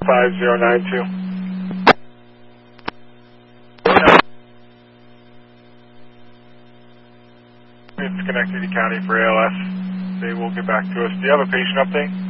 5092. It's Schenectady County for ALS. They will get back to us. Do you have a patient update?